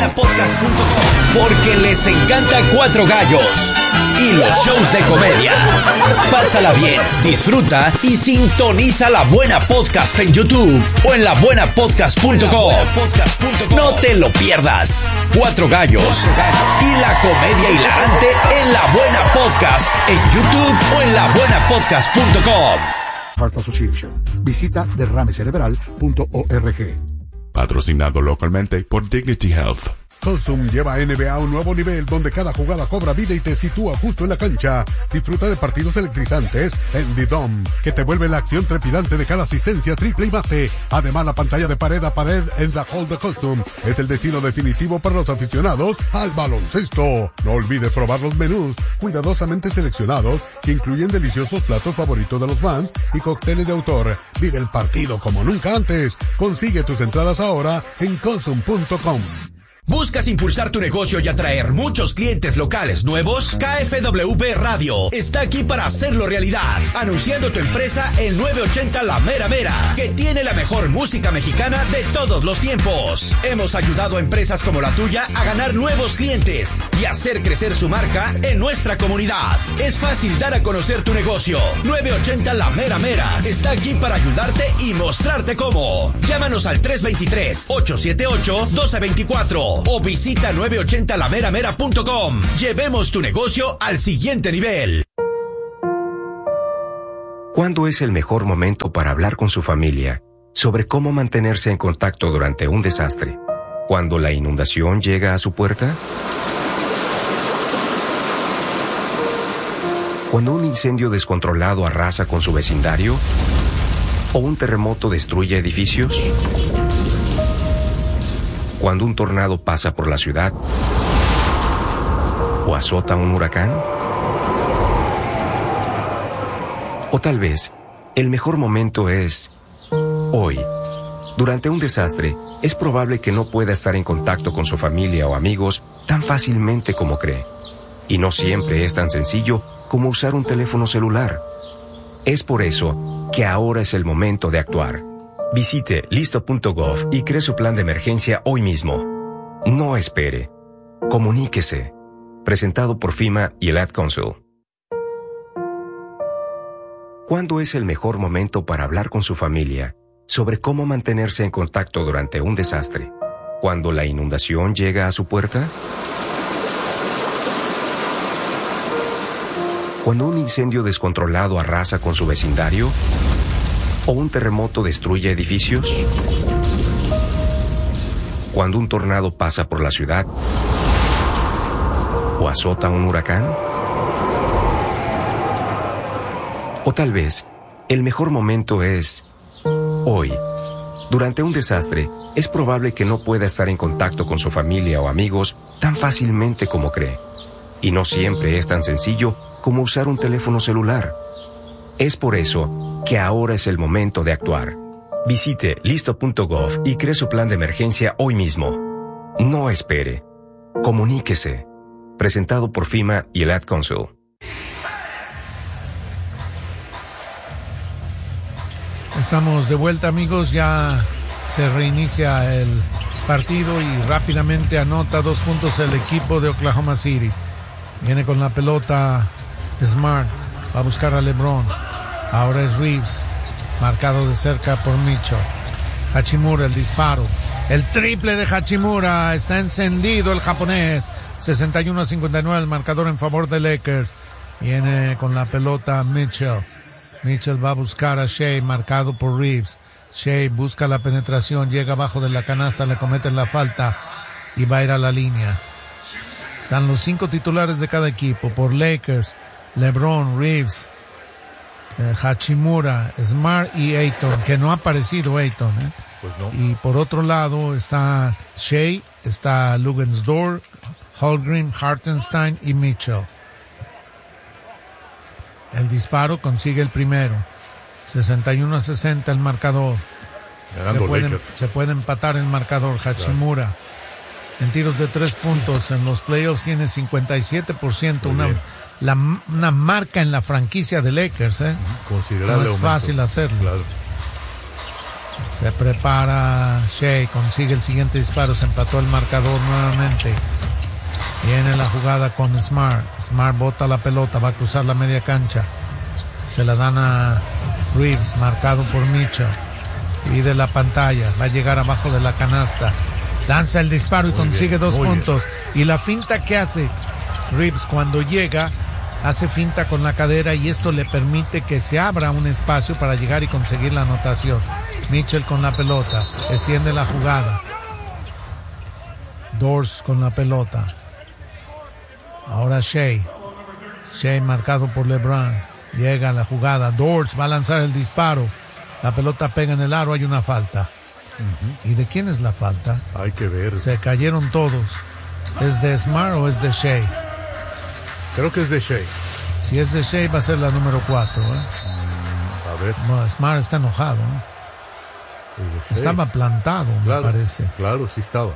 Porque les encanta Cuatro Gallos y los shows de comedia. Pásala bien, disfruta y sintoniza La Buena Podcast en YouTube o en la buena podcast punto com. No te lo pierdas. Cuatro Gallos y la comedia hilarante en La Buena Podcast en YouTube o en la buena podcast punto com. Heart Association. Visita derrame cerebral punto org. Patrocinado localmente por Dignity Health. Consum lleva a N B A a un nuevo nivel donde cada jugada cobra vida y te sitúa justo en la cancha. Disfruta de partidos electrizantes en The Dome, que te vuelve la acción trepidante de cada asistencia triple y mate. Además, la pantalla de pared a pared en la Hall de Consum es el destino definitivo para los aficionados al baloncesto. No olvides probar los menús cuidadosamente seleccionados que incluyen deliciosos platos favoritos de los fans y cócteles de autor. Vive el partido como nunca antes. Consigue tus entradas ahora en consum punto com. ¿Buscas impulsar tu negocio y atraer muchos clientes locales nuevos? K F W B Radio está aquí para hacerlo realidad, anunciando tu empresa en nueve ochenta La Mera Mera, que tiene la mejor música mexicana de todos los tiempos. Hemos ayudado a empresas como la tuya a ganar nuevos clientes y hacer crecer su marca en nuestra comunidad. Es fácil dar a conocer tu negocio. nueve ochenta La Mera Mera está aquí para ayudarte y mostrarte cómo. Llámanos al tres dos tres, ocho siete ocho, uno dos dos cuatro o visita nueve ochenta la mera mera punto com. Llevemos tu negocio al siguiente nivel. ¿Cuándo es el mejor momento para hablar con su familia sobre cómo mantenerse en contacto durante un desastre? ¿Cuando la inundación llega a su puerta? ¿Cuando un incendio descontrolado arrasa con su vecindario? ¿O un terremoto destruye edificios? ¿Cuando un tornado pasa por la ciudad? ¿O azota un huracán? O tal vez, el mejor momento es hoy. Durante un desastre, es probable que no pueda estar en contacto con su familia o amigos tan fácilmente como cree. Y no siempre es tan sencillo como usar un teléfono celular. Es por eso que ahora es el momento de actuar. Visite listo punto gov y cree su plan de emergencia hoy mismo. No espere. Comuníquese. Presentado por FEMA y el Ad Council. ¿Cuándo es el mejor momento para hablar con su familia sobre cómo mantenerse en contacto durante un desastre? ¿Cuando la inundación llega a su puerta? ¿Cuando un incendio descontrolado arrasa con su vecindario? ¿O un terremoto destruye edificios? ¿Cuando un tornado pasa por la ciudad? ¿O azota un huracán? O tal vez, el mejor momento es hoy. Durante un desastre, es probable que no pueda estar en contacto con su familia o amigos tan fácilmente como cree. Y no siempre es tan sencillo como usar un teléfono celular. Es por eso que ahora es el momento de actuar. Visite listo punto gov y cree su plan de emergencia hoy mismo. No espere. Comuníquese. Presentado por FEMA y el Ad Council. Estamos de vuelta, amigos. Ya se reinicia el partido y rápidamente anota dos puntos el equipo de Oklahoma City. Viene con la pelota Smart. Va a buscar a LeBron. Ahora es Reeves. Marcado de cerca por Mitchell. Hachimura, el disparo. El triple de Hachimura. Está encendido el japonés. sesenta y uno a cincuenta y nueve el marcador en favor de Lakers. Viene con la pelota Mitchell. Mitchell va a buscar a Shea, marcado por Reeves. Shea busca la penetración, llega abajo de la canasta, le cometen la falta y va a ir a la línea. Están los cinco titulares de cada equipo. Por Lakers, LeBron, Reeves, eh, Hachimura, Smart y Ayton, que no ha aparecido Ayton. ¿eh? Pues no. Y por otro lado está Shea, está Lugensdorf, Holmgren, Hartenstein y Mitchell. El disparo consigue el primero. sesenta y uno a sesenta el marcador. Se puede, se puede empatar el marcador. Hachimura. En tiros de tres puntos en los playoffs tiene cincuenta y siete por ciento. Una, la, una marca en la franquicia de Lakers. ¿eh? No es fácil hacerlo. Claro. Se prepara Shea. Consigue el siguiente disparo. Se empató el marcador nuevamente. Viene la jugada con Smart. Smart bota la pelota, va a cruzar la media cancha. Se la dan a Reeves, marcado por Mitchell. Pide la pantalla, va a llegar abajo de la canasta. Lanza el disparo y muy consigue bien, dos puntos. Bien. Y la finta que hace Reeves cuando llega, hace finta con la cadera y esto le permite que se abra un espacio para llegar y conseguir la anotación. Mitchell con la pelota, extiende la jugada. Dors con la pelota. Ahora Shea. Shea marcado por LeBron. Llega a la jugada. Dors va a lanzar el disparo. La pelota pega en el aro. Hay una falta. Uh-huh. ¿Y de quién es la falta? Hay que ver. Se cayeron todos. ¿Es de Smart o es de Shea? Creo que es de Shea. Si es de Shea va a ser la número cuatro. ¿eh? Mm, a ver. No, Smart está enojado. ¿eh? Estaba plantado, claro, me parece. Claro, sí estaba.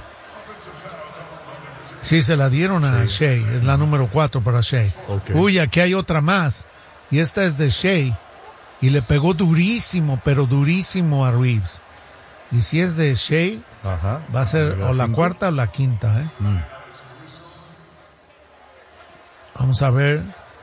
Sí, se la dieron a sí. Shea. Es la número cuatro para Shea. Okay. Uy, aquí hay otra más. Y esta es de Shea. Y le pegó durísimo, pero durísimo a Reeves. Y si es de Shea, ajá, va a ser la o la cinco. Cuarta o la quinta. ¿eh? Mm. Vamos a ver.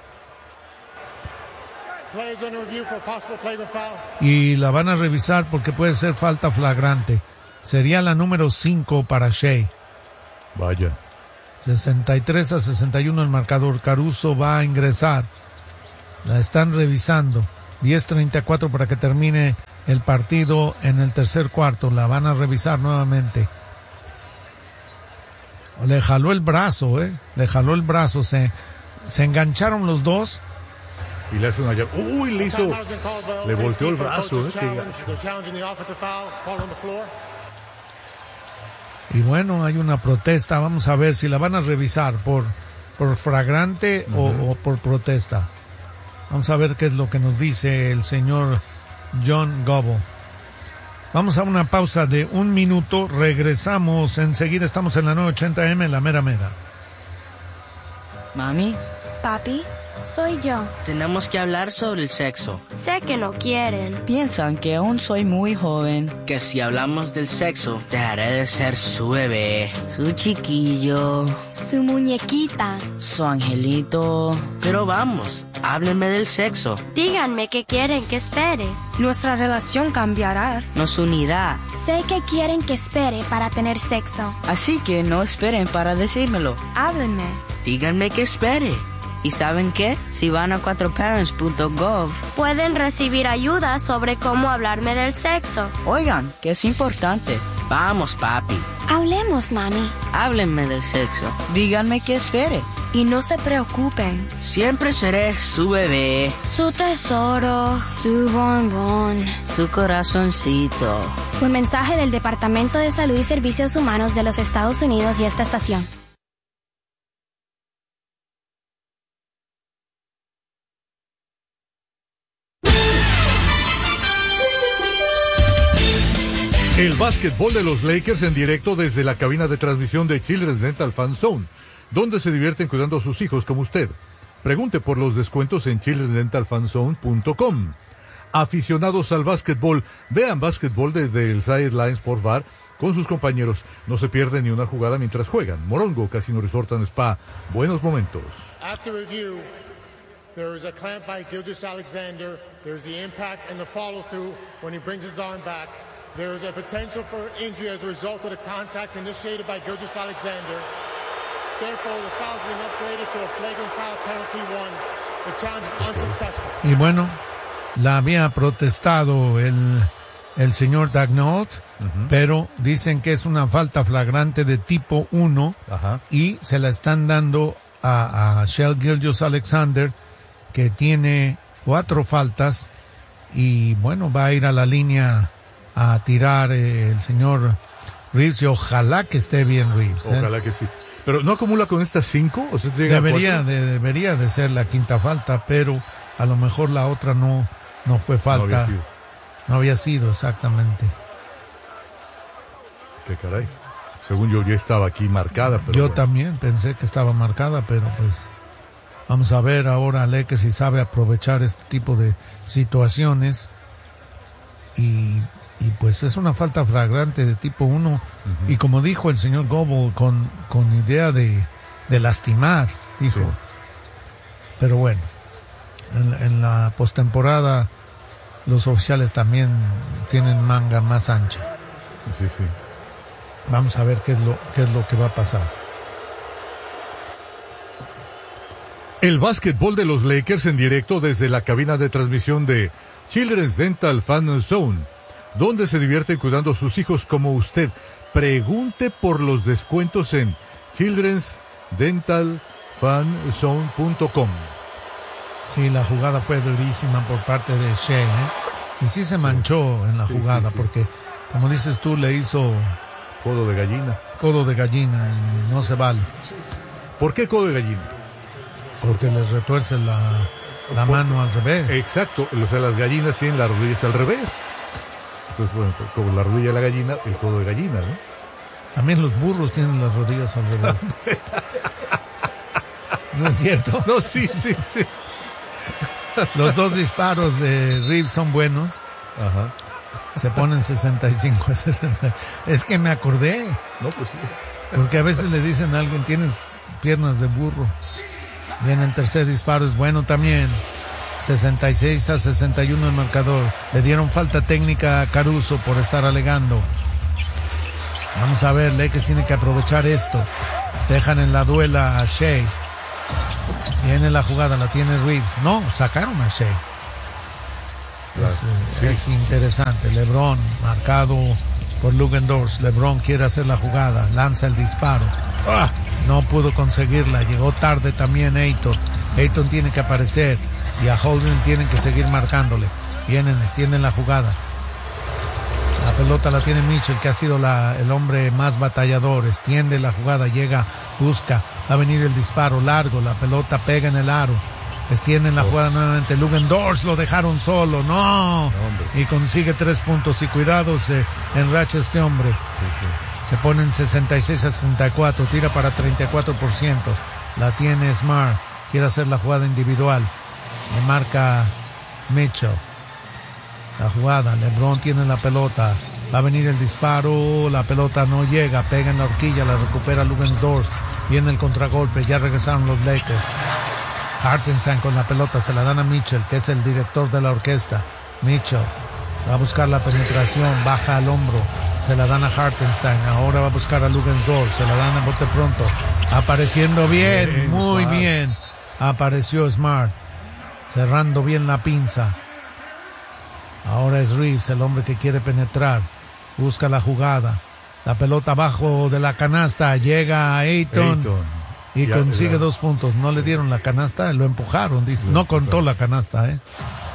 Y la van a revisar porque puede ser falta flagrante. Sería la número cinco para Shea. Vaya. sesenta y tres a sesenta y uno el marcador. Caruso va a ingresar. La están revisando. diez treinta y cuatro para que termine el partido en el tercer cuarto. La van a revisar nuevamente. Le jaló el brazo, ¿eh? Le jaló el brazo. Se, se engancharon los dos. Y le hace una llave. Uy, le hizo. Le volteó el brazo, ¿eh? Qué gacho. Y bueno, hay una protesta. Vamos a ver si la van a revisar por, por flagrante uh-huh. o, o por protesta. Vamos a ver qué es lo que nos dice el señor John Gobble. Vamos a una pausa de un minuto. Regresamos enseguida. Estamos en la nueve ochenta eme, la mera mera. Mami. Papi, soy yo. Tenemos que hablar sobre el sexo. Sé que no quieren. Piensan que aún soy muy joven. Que si hablamos del sexo, dejaré de ser su bebé, su chiquillo, su muñequita, su angelito. Pero vamos, háblenme del sexo. Díganme que quieren que espere. Nuestra relación cambiará. Nos unirá. Sé que quieren que espere para tener sexo. Así que no esperen para decírmelo. Háblenme. Díganme que espere. ¿Y saben qué? Si van a cuatro parents punto gov, pueden recibir ayuda sobre cómo hablarme del sexo. Oigan, que es importante. Vamos, papi. Hablemos, mami. Háblenme del sexo. Díganme que espere. Y no se preocupen. Siempre seré su bebé, su tesoro, su bombón, su corazoncito. Un mensaje del Departamento de Salud y Servicios Humanos de los Estados Unidos y esta estación. El básquetbol de los Lakers en directo desde la cabina de transmisión de Children's Dental Fan Zone, donde se divierten cuidando a sus hijos como usted. Pregunte por los descuentos en children's dental fan zone punto com. Aficionados al básquetbol, vean básquetbol desde el Sideline Sports Bar con sus compañeros. No se pierden ni una jugada mientras juegan. Morongo Casino Resort and Spa. Buenos momentos. After review, there is a clamp by Gilgeous-Alexander. There's the impact and the follow-through when he brings his arm back. There is a potential for injury as a result of the contact initiated by Gilgeous-Alexander. Therefore, the foul has been upgraded to a flagrant foul penalty one. The challenge is unsuccessful. Y bueno, la había protestado el, el señor Dagnall, uh-huh. pero dicen que es una falta flagrante de tipo uno uh-huh. y se la están dando a, a Shai Gilgeous-Alexander, que tiene cuatro faltas y bueno, va a ir a la línea a tirar eh, el señor Reeves y ojalá que esté bien Reeves. ¿eh? Ojalá que sí. Pero ¿no acumula con estas cinco? ¿O sea, llega debería, a de, debería de ser la quinta falta, pero a lo mejor la otra no, no fue falta. No había sido. No había sido, exactamente. Qué caray. Según yo ya estaba aquí marcada. Pero yo bueno. también pensé que estaba marcada, pero pues vamos a ver ahora Leque si sabe aprovechar este tipo de situaciones y... Y pues es una falta flagrante de tipo uno. Uh-huh. Y como dijo el señor Goble, con, con idea de, de lastimar, dijo. Sí. Pero bueno, en, en la postemporada los oficiales también tienen manga más ancha. Sí, sí. Vamos a ver qué es lo, qué es lo que va a pasar. El básquetbol de los Lakers en directo desde la cabina de transmisión de Children's Dental Fan Zone, donde se divierten cuidando a sus hijos como usted. Pregunte por los descuentos en children's dental fan zone punto com. Sí, la jugada fue durísima por parte de Shai, ¿eh? Y sí se manchó sí. en la sí, jugada, sí, sí. porque, como dices tú, le hizo... Codo de gallina. Codo de gallina, y no se vale. ¿Por qué codo de gallina? Porque les retuerce la, la por... mano al revés. Exacto, o sea, las gallinas tienen las rodillas al revés. Entonces, bueno, como la rodilla de la gallina, el codo de gallina, ¿no? También los burros tienen las rodillas al revés. ¿No es cierto? No, sí, sí, sí. Los dos disparos de Reeves son buenos. Ajá. Se ponen sesenta y cinco a sesenta. Es que me acordé. No, pues sí. Porque a veces le dicen a alguien, tienes piernas de burro. Bien, el tercer disparo es bueno también. sesenta y seis a sesenta y uno el marcador. Le dieron falta técnica a Caruso por estar alegando. Vamos a ver, Lakers tiene que aprovechar esto. Dejan en la duela a Shai. Viene la jugada, la tiene Reeves. No, sacaron a Shai. Es, sí. es interesante. LeBron, marcado por Lugendorf. LeBron quiere hacer la jugada, lanza el disparo. ¡Ah! No pudo conseguirla, llegó tarde también Ayton. Ayton tiene que aparecer. Y a Holden tienen que seguir marcándole. Vienen, extienden la jugada. La pelota la tiene Mitchell, que ha sido la, el hombre más batallador. Extiende la jugada, llega, busca. Va a venir el disparo largo. La pelota pega en el aro. Extienden la jugada nuevamente. Lugendorf lo dejaron solo. No. Y consigue tres puntos. Y cuidado, se enracha este hombre. Sí, sí. Se ponen sesenta y seis a sesenta y cuatro. Tira para treinta y cuatro por ciento. La tiene Smart. Quiere hacer la jugada individual. Le marca Mitchell. La jugada. LeBron tiene la pelota. Va a venir el disparo. La pelota no llega. Pega en la horquilla. La recupera Lugendorf. Viene el contragolpe. Ya regresaron los Lakers. Hartenstein con la pelota, se la dan a Mitchell, que es el director de la orquesta. Mitchell va a buscar la penetración, baja al hombro, se la dan a Hartenstein. Ahora va a buscar a Lugendorf, se la dan a bote pronto. Apareciendo bien, bien muy Smart. bien. Apareció Smart, cerrando bien la pinza. Ahora es Reeves, el hombre que quiere penetrar. Busca la jugada. La pelota abajo de la canasta, llega a Ayton. Ayton. Y ya, consigue ya. dos puntos. No le dieron la canasta, lo empujaron. Dice. No contó la canasta, ¿eh?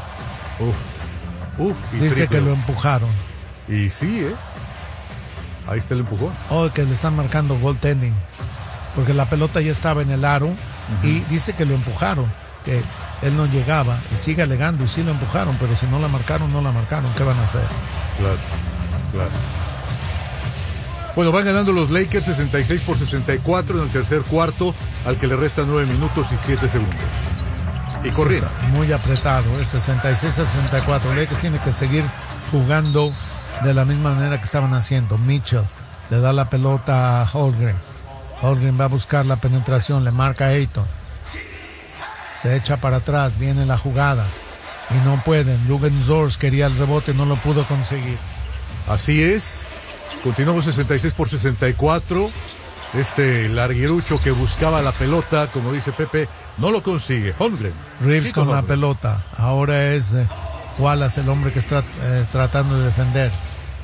Uf. Uf. Dice triple. Que lo empujaron. Y sí, ¿eh? Ahí está el empujón. Oh, que le están marcando goaltending. Porque la pelota ya estaba en el aro. Uh-huh. Y dice que lo empujaron. Que él no llegaba. Y sigue alegando. Y sí lo empujaron. Pero si no la marcaron, no la marcaron. ¿Qué van a hacer? Claro, claro. Bueno, van ganando los Lakers sesenta y seis por sesenta y cuatro en el tercer cuarto, al que le restan nueve minutos y siete segundos. Y corriendo. Muy apretado, ¿eh? sesenta y seis a sesenta y cuatro. Lakers tiene que seguir jugando de la misma manera que estaban haciendo. Mitchell le da la pelota a Holmgren. Holmgren va a buscar la penetración, le marca a Ayton. Se echa para atrás, viene la jugada. Y no pueden. Lugendorf quería el rebote, no lo pudo conseguir. Así es. Continuamos sesenta y seis por sesenta y cuatro. Este larguirucho que buscaba la pelota, como dice Pepe, no lo consigue. Holmgren. Reeves sí, con Holmgren. La pelota. Ahora es eh, Wallace el hombre que está eh, tratando de defender.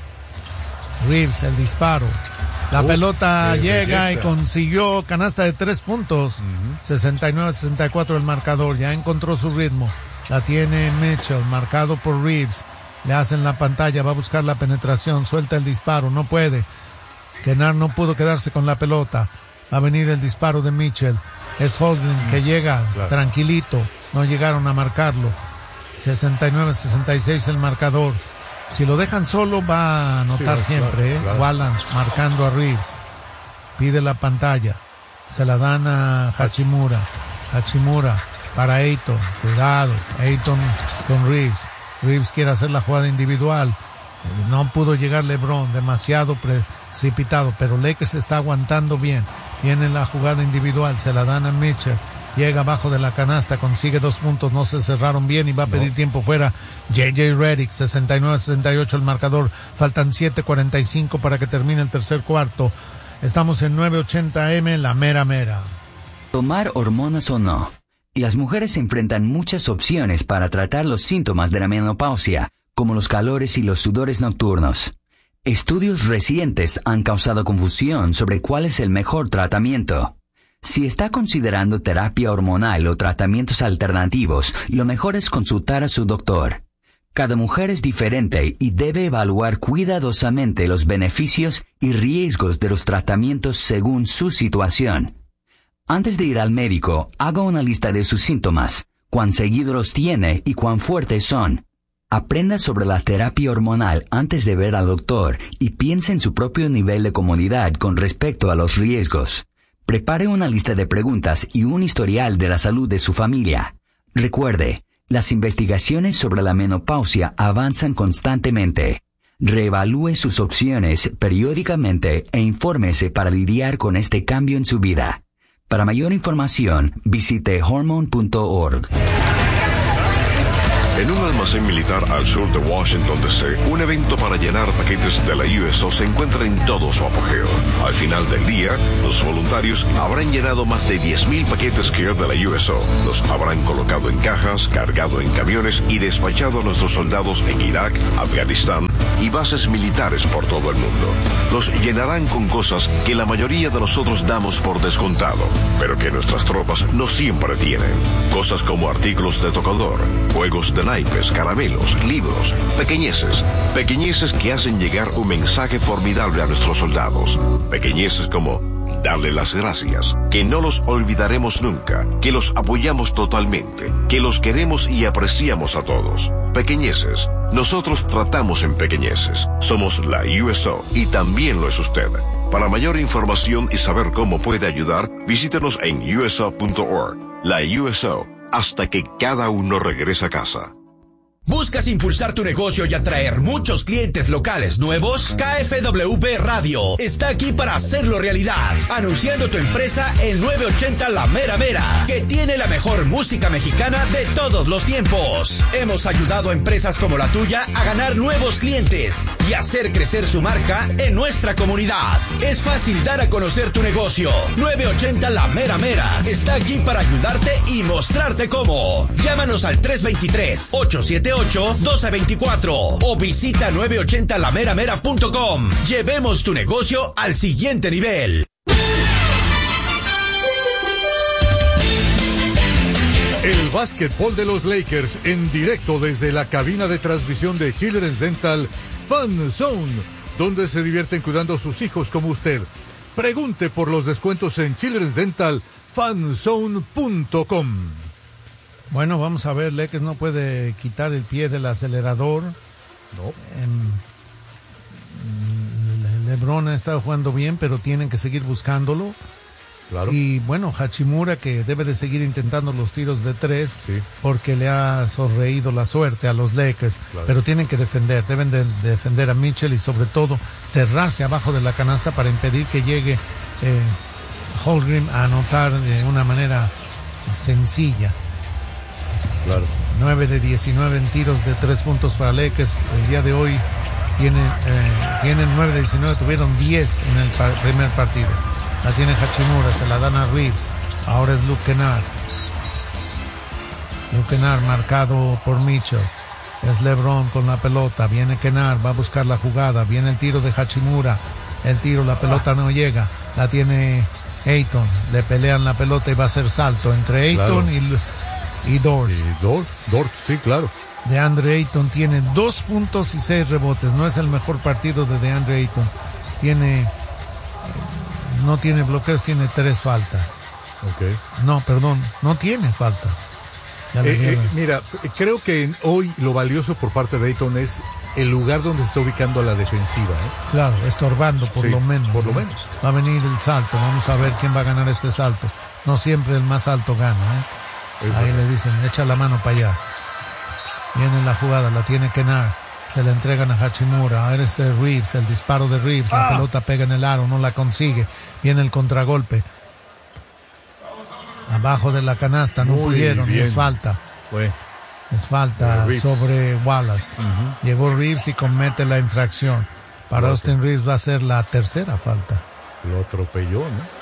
Reeves, el disparo. La Uf, pelota llega belleza. Y consiguió canasta de tres puntos. Uh-huh. sesenta y nueve a sesenta y cuatro el marcador. Ya encontró su ritmo. La tiene Mitchell, marcado por Reeves. Le hacen la pantalla, va a buscar la penetración, suelta el disparo, no puede. Kennard no pudo quedarse con la pelota. Va a venir el disparo de Mitchell. Es Holmgren que llega claro. tranquilito. No llegaron a marcarlo. sesenta y nueve a sesenta y seis el marcador. Si lo dejan solo va a anotar sí, siempre. Claro, ¿eh? claro. Wallace marcando a Reeves. Pide la pantalla. Se la dan a Hachimura. Hachimura para Ayton. Cuidado. Ayton con Reeves. Reeves quiere hacer la jugada individual. No pudo llegar LeBron, demasiado precipitado, pero Lakers está aguantando bien. Viene la jugada individual, se la dan a Mitchell. Llega abajo de la canasta, consigue dos puntos, no se cerraron bien y va a pedir no. tiempo fuera. J J Redick, sesenta y nueve a sesenta y ocho el marcador. Faltan siete cuarenta y cinco para que termine el tercer cuarto. Estamos en nueve ochenta eme, la mera mera. Tomar hormonas o no. Y las mujeres se enfrentan muchas opciones para tratar los síntomas de la menopausia, como los calores y los sudores nocturnos. Estudios recientes han causado confusión sobre cuál es el mejor tratamiento. Si está considerando terapia hormonal o tratamientos alternativos, lo mejor es consultar a su doctor. Cada mujer es diferente y debe evaluar cuidadosamente los beneficios y riesgos de los tratamientos según su situación. Antes de ir al médico, haga una lista de sus síntomas, cuán seguido los tiene y cuán fuertes son. Aprenda sobre la terapia hormonal antes de ver al doctor y piense en su propio nivel de comodidad con respecto a los riesgos. Prepare una lista de preguntas y un historial de la salud de su familia. Recuerde, las investigaciones sobre la menopausia avanzan constantemente. Reevalúe sus opciones periódicamente e infórmese para lidiar con este cambio en su vida. Para mayor información, visite hormone punto org. En un almacén militar al sur de Washington, D C, un evento para llenar paquetes de la U S O se encuentra en todo su apogeo. Al final del día, los voluntarios habrán llenado más de diez mil paquetes Care de la U S O. Los habrán colocado en cajas, cargado en camiones y despachado a nuestros soldados en Irak, Afganistán y bases militares por todo el mundo. Los llenarán con cosas que la mayoría de nosotros damos por descontado, pero que nuestras tropas no siempre tienen. Cosas como artículos de tocador, juegos de naipes, caramelos, libros, pequeñeces. Pequeñeces que hacen llegar un mensaje formidable a nuestros soldados. Pequeñeces como: darle las gracias, que no los olvidaremos nunca, que los apoyamos totalmente, que los queremos y apreciamos a todos. Pequeñeces, nosotros tratamos en pequeñeces. Somos la U S O y también lo es usted. Para mayor información y saber cómo puede ayudar, visítenos en U S O punto org. La U S O, hasta que cada uno regrese a casa. ¿Buscas impulsar tu negocio y atraer muchos clientes locales nuevos? K F W B Radio está aquí para hacerlo realidad, anunciando tu empresa en novecientos ochenta La Mera Mera, que tiene la mejor música mexicana de todos los tiempos. Hemos ayudado a empresas como la tuya a ganar nuevos clientes y hacer crecer su marca en nuestra comunidad. Es fácil dar a conocer tu negocio. novecientos ochenta La Mera Mera está aquí para ayudarte y mostrarte cómo. Llámanos al tres dos tres, ocho siete ocho, uno dos dos cuatro o visita novecientos ochenta la mera mera punto com. Llevemos tu negocio al siguiente nivel. El básquetbol de los Lakers en directo desde la cabina de transmisión de Children's Dental Fan Zone, donde se divierten cuidando a sus hijos como usted. Pregunte por los descuentos en childrens dental fan zone punto com. Bueno, vamos a ver, Lakers no puede quitar el pie del acelerador. No. Eh, LeBron ha estado jugando bien, pero tienen que seguir buscándolo. Claro. Y bueno, Hachimura, que debe de seguir intentando los tiros de tres, sí, porque le ha sonreído la suerte a los Lakers. Claro. Pero tienen que defender, deben de defender a Mitchell y sobre todo cerrarse abajo de la canasta para impedir que llegue eh, Holmgren a anotar de una manera sencilla. Claro. nueve de diecinueve en tiros de tres puntos para Lakers. El día de hoy tienen, eh, tienen nueve de diecinueve, tuvieron diez en el par- primer partido. La tiene Hachimura, se la dan a Reeves. Ahora es Luke Kennard. Luke Kennard marcado por Mitchell. Es LeBron con la pelota. Viene Kennard, va a buscar la jugada. Viene el tiro de Hachimura. El tiro, la pelota no llega. La tiene Ayton. Le pelean la pelota y va a hacer salto entre Ayton claro. y... Y Dort. Y Dort, Dort, sí, claro. DeAndre Ayton tiene dos puntos y seis rebotes. No es el mejor partido de DeAndre Ayton. Tiene, no tiene bloqueos, tiene tres faltas. Okay. No, perdón, no tiene faltas. Ya le Eh, eh, mira, creo que hoy lo valioso por parte de Ayton es el lugar donde se está ubicando a la defensiva. ¿eh? Claro, estorbando por sí, lo menos. Por lo ¿no? menos. Va a venir el salto. Vamos a ver quién va a ganar este salto. No siempre el más alto gana, ¿eh? Es Ahí verdad. Le dicen, echa la mano para allá. Viene la jugada, la tiene Kennard. Se la entregan a Hachimura. Ahora es de Reeves, el disparo de Reeves. La ah. pelota pega en el aro, no la consigue. Viene el contragolpe. Abajo de la canasta, no Muy pudieron. Bien. Es falta. Bueno. Es falta sobre Wallace. Uh-huh. Llegó Reeves y comete la infracción. Para claro. Austin Reeves va a ser la tercera falta. Lo atropelló, ¿no?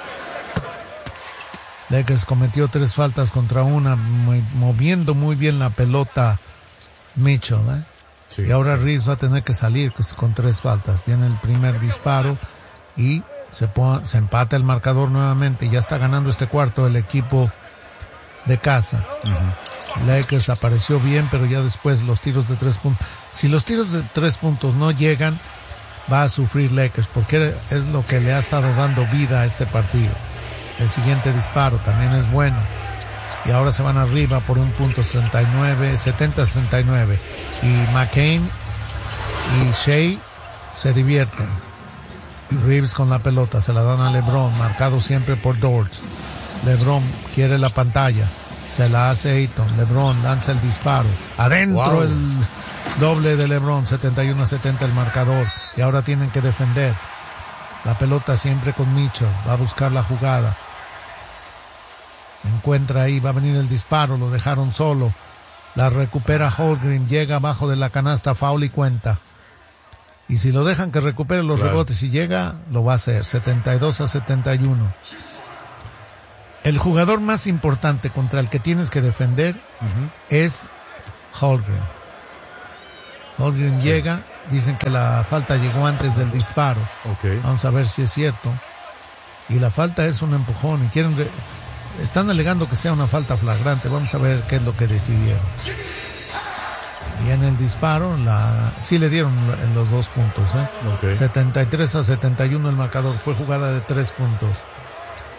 Lakers cometió tres faltas contra una, muy, moviendo muy bien la pelota Mitchell, ¿eh? Sí, y ahora sí. Reeves va a tener que salir con tres faltas. Viene el primer disparo y se, pone, se empata el marcador nuevamente. Ya está ganando este cuarto el equipo de casa. Uh-huh. Lakers apareció bien, pero ya después los tiros de tres puntos. Si los tiros de tres puntos no llegan, va a sufrir Lakers, porque es lo que le ha estado dando vida a este partido. El siguiente disparo también es bueno. Y ahora se van arriba por un punto sesenta y nueve, setenta a sesenta y nueve. Y McCain y Shea se divierten. Reeves con la pelota, se la dan a LeBron, marcado siempre por Dort. LeBron quiere la pantalla, se la hace Ayton. LeBron lanza el disparo. Adentro wow. el doble de LeBron, setenta y uno a setenta el marcador. Y ahora tienen que defender. La pelota siempre con Mitchell, va a buscar la jugada. Encuentra ahí, va a venir el disparo, lo dejaron solo. La recupera Holmgren, llega abajo de la canasta, foul y cuenta. Y si lo dejan que recupere los claro. rebotes y llega, lo va a hacer, setenta y dos a setenta y uno. El jugador más importante contra el que tienes que defender uh-huh. es Holmgren. Holmgren sí. llega, dicen que la falta llegó antes del disparo. Okay. Vamos a ver si es cierto. Y la falta es un empujón y quieren... Re- Están alegando que sea una falta flagrante. Vamos a ver qué es lo que decidieron. Viene el disparo. La... Sí le dieron en los dos puntos. ¿eh? Okay. setenta y tres a setenta y uno el marcador. Fue jugada de tres puntos.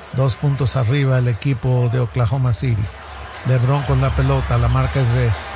Dos puntos arriba el equipo de Oklahoma City. LeBron con la pelota, la marca es de